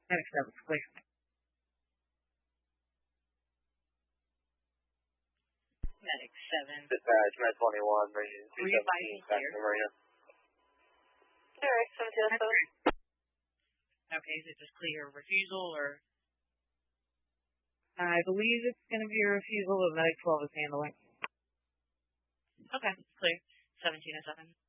Medic 7's clear. Medic 7. Dispatch, Med 21, bringing 217 back to Marina. Alright, 727. Okay, is it just clear refusal or? I believe it's going to be a refusal, but Medic 12 is handling. Okay, clear. 1707.